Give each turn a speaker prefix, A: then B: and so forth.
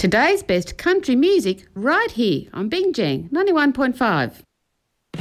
A: Today's best country music right here on Bing Jang 91.5.